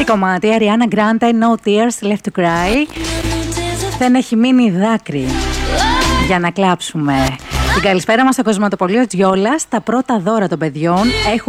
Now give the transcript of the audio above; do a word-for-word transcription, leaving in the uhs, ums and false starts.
κομμάτι, Ariana Grande, No Tears Left to Cry. Δεν έχει μείνει δάκρυ για να κλάψουμε. Την καλησπέρα μας στο Κοσματοπολείο Τζιόλας. Τα πρώτα δώρα των παιδιών έχουν